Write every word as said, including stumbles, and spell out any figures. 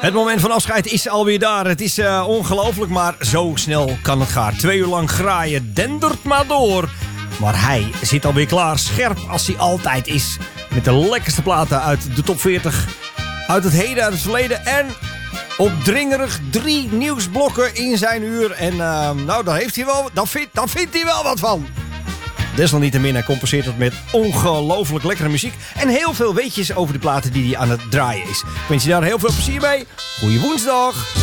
Het moment van afscheid is alweer daar. Het is uh, ongelooflijk, maar zo snel kan het gaan. Twee uur lang graaien, dendert maar door. Maar hij zit alweer klaar, scherp als hij altijd is. Met de lekkerste platen uit de top veertig. Uit het heden, uit het verleden. En opdringerig drie nieuwsblokken in zijn uur. En uh, nou, daar, heeft hij wel, daar, vindt, daar vindt hij wel wat van. Desalniettemin, hij compenseert het met ongelooflijk lekkere muziek. En heel veel weetjes over de platen die hij aan het draaien is. Ik wens je daar heel veel plezier mee. Goeie woensdag.